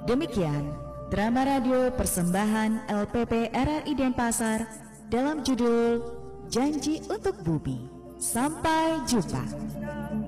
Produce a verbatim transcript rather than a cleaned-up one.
Demikian drama radio persembahan L P P R R I Denpasar dalam judul Janji untuk Bumi. Sampai jumpa.